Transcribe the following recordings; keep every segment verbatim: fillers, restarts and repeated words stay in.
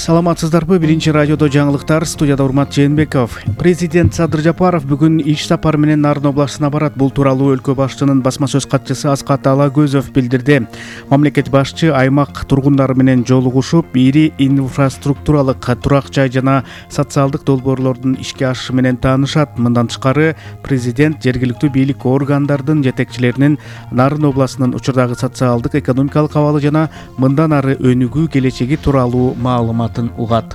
Саламатсыздарбы? Биринчи радиодо жаңылыктар, студияда Урмат Жээнбеков. Президент Садыр Жапаров бүгүн иш сапары менен Нарын областына барат. Бул тууралуу өлкө башчынын басма сөз катчысы Аскат Алагөзов билдирди. Мамлекет башчы аймак тургундары менен жолугушуп, ири инфраструктуралык турак жай жана социалдык долбоорлордун ишке ашышы менен таанышат. Мындан тышкары президент жергиликтүү бийлик органдардын жетекчилеринин Нарын областынын учурдагы социалдык, экономикалык абалы жана мындан ары өнүгүү келечеги тууралуу маалыматын угат.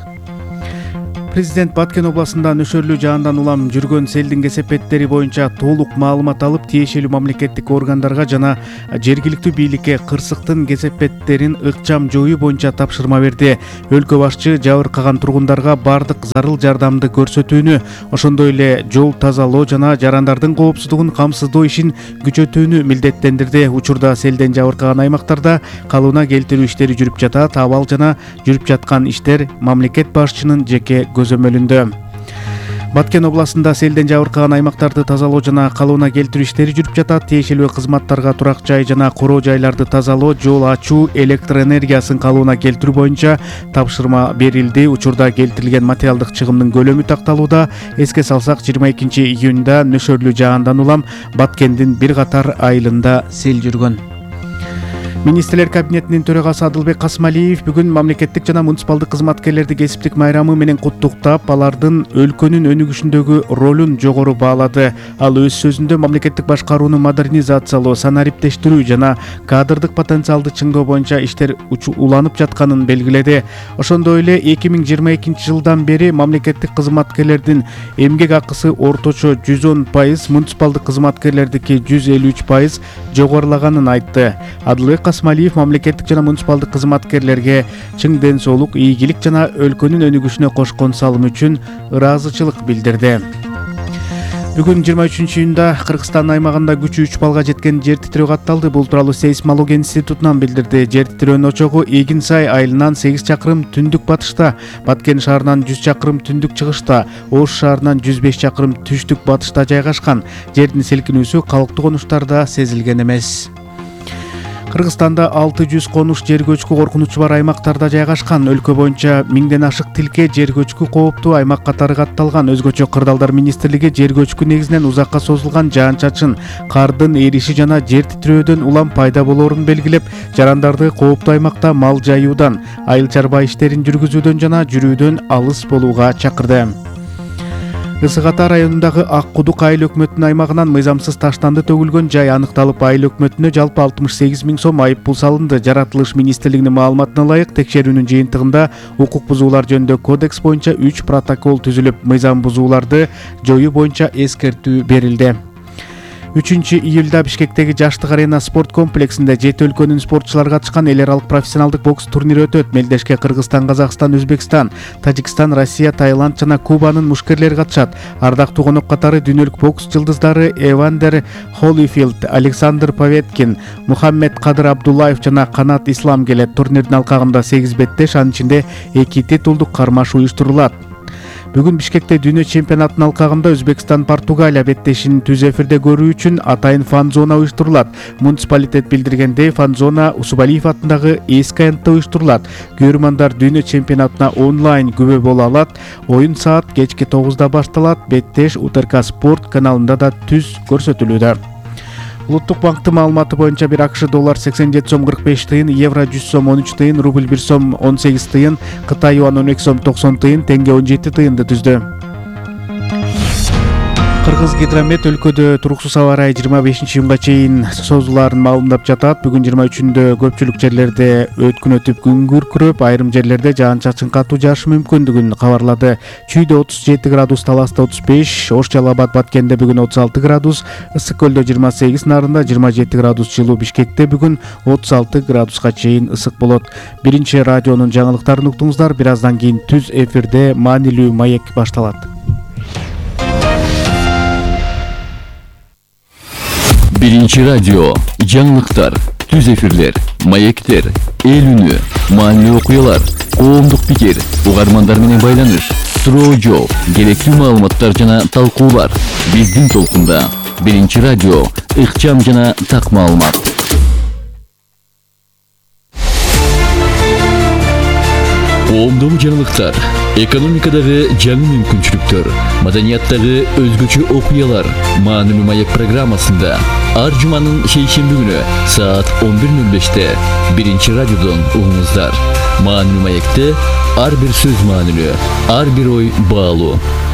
Президент Баткен областында нөшөрлүү жаандан улам жүргөн селдин кесепеттери боюнча толук маалымат алып, тиешелүү мамлекеттик органдарга жана жергиликтүү бийликке кырсыктын кесепеттерин ыкчам жоюу боюнча тапшырма берди. Өлкө башчы жабыркаган тургундарга бардык зарыл жардамды көрсөтүүнү, ошондой эле жол тазалоо жана жарандардын коопсуздугун камсыздоо ишин күчөтүүнү милдеттендирди. Учурда селден жабыркаган аймактарда калыбына келтирүү иштери жүрүп жатат. Абал жана жүрүп жаткан иштер мамлекет башчынын жеке көзөмөлүндө. Баткен областында селден жабыркаган аймактарды тазалоо жана калыбына келтирүү иштери жүрүп жатат. Тиешелүү кызматтарга турак жай жана короо жайларды тазалоо, жол ачуу, электр энергиясын калыбына келтирүү боюнча тапшырма берилди. Учурда келтирилген материалдык чыгымдын көлөмү такталууда. Эске салсак, жыйырма экинчи июнда нөшөрлүү жаандан улам Баткендин бир катар айылында сел жүргөн. Министрлер кабинетинин төрагасы Адылбек Касымалиев бүгүн мамлекеттик жана муниципалдык кызматкерлерди кесиптик майрамы менен куттуктап, алардын өлкөнүн өнүгүшүндөгү ролун жогору баалады. Ал өз сөзүндө мамлекеттик башкарууну модернизациялоо, санариптештирүү жана кадрдык потенциалды чыңдоо боюнча иштер уланып жатканын белгиледи. Ошондой эле эки миң жыйырма экинчи жылдан бери мамлекеттик кызматкерлердин эмгек акысы орточо жүз он пайыз, муниципалдык кызматкерлердики жүз элүү үч пайыз жогорулаганын айтты. Адылбек Касымалиев мамлекеттик жана муниципалдык кызматкерлерге чың ден соолук, ийгилик жана өлкөнүн өнүгүшүнө кошкон салымы үчүн ыраазычылык билдирди. Бүгүн жыйырма үчүнчү июнда Кыргызстан аймагында күчү үч балга жеткен жер титирөө катталды. Бул тууралуу сейсмология институтунан билдирди. Жер титирөөнүн очогу Эгинсай айылынан сегиз чакырым түндүк батышта, Баткен шаарынан жүз чакырым түндүк чыгышта, Ош шаарынан жүз беш чакырым түштүк батышта жайгашкан. Жердин силкинүүсү калктуу конуштарда сезилген эмес. Кыргызстанда алты жүз конуш жер көчкү коркунучу бар аймактарда жайгашкан. Өлкө боюнча миңден ашык тилке жер көчкү кооптуу аймак катары катталган. Өзгөчө Кырдаалдар министрлиги жер көчкү негизинен узакка созулган жаан-чачын, кардын эриши жана жер титирөөдөн улам пайда болоорун белгилеп, жарандарды кооптуу аймакта мал жаюудан, айыл чарба иштерин жүргүзүүдөн жана жүрүүдөн алыс болууга чакырды. Ысык Ата районундагы Ак Кудук айыл өкмөтүнүн аймагынан мыйзамсыз таштанды төгүлгөн жай аныкталып, айыл өкмөтүнө жалпы алтымыш сегиз миң сом айып пул салынды. Жаратылыш министрлигинин маалыматына ылайык, текшерүүнүн жыйынтыгында укук бузуулар жөнүндө кодекс боюнча үч протокол түзүлүп, мыйзам бузууларды жоюу боюнча эскертүү берилди. үчүнчү июлда Бишкектеги Жаштык арена спорт комплексинде жети өлкөнүн спортчулары катышкан эл аралык профессионалдык бокс турнири өтөт. Мелдешке Кыргызстан, Казакстан, Өзбекстан, Тажикстан, Россия, Таиланд жана Кубанын мушкерлери катышат. Ардактуу конок катары дүйнөлүк бокс жылдыздары Эвандер Холлифилд, Александр Поветкин, Мухаммед Кадыр Абдуллаев жана Канат Ислам келет. Турнирдин алкагында сегиз беттеш, анын ичинде эки титулдук кармаш уюштурулат. Бүгүн Бишкекте дүйнө чемпионатынын алкагында Өзбекстан Португалия беттешин түз эфирде көрүү үчүн атайын фан-зона уюштурулат. Муниципалитет билдиргендей, фан-зона Усубалиев атындагы эски аянтта уюштурулат. Көрөрмандар дүйнө чемпионатына онлайн күбө боло алат. Оюн саат кечки тогузда башталат. Беттеш УТРК спорт каналында да түз көрсөтүлүүдө. Улуттук банктын маалыматы боюнча бир АКШ доллар сексен жети сом кырк беш тыйын, евро жүз сом он үч тыйын, рубль бир сом он сегиз тыйын, Кытай юан он эки сом токсон тыйын, тенге он жети тыйынды түздү. Кыргыз гидромет өлкөдө туруксуз аба ырайы жыйырма бешинчи июнга чейин созулаарын маалымдап жатат. Бүгүн жыйырма үчүндө көпчүлүк жерлерде өткүн өтүп күн күркүрөп, айрым жерлерде жаан-чачын катуу жаашы мүмкүндүгүн кабарлады. Чүйдө отуз жети градус, Таласта отуз беш, Ош Жалал Абад Баткенде бүгүн отуз алты градус, Ысык көлдө жыйырма сегиз, Нарында жыйырма жети градус жылуу, Бишкекте бүгүн отуз алты градуска чейин ысык болот. Биринчи радионун жаңылыктарын уктуңуздар. Бир аздан кийин түз эфирде маанилүү маек башталат. Биринчи радио, жаңылыктар, түз эфирлер, маектер, эл үнү, маанилүү окуялар, коомдук пикир, угармандар менен байланыш, суроо жооп, керектүү маалыматтар жана талкуулар. Биздин толкунда Биринчи радио, ыкчам жана так маалымат. Коомдогу жаңылыктар, экономикадагы жаңы мүмкүнчүлүктөр, маданияттагы өзгөчө окуялар Маанилүү маек программасында ар жуманын шейшемби күнү саат он бир ноль беште биринчи радиодон угуңуздар. Маанилүү маекте ар бир сөз маанилүү, ар бир ой баалуу.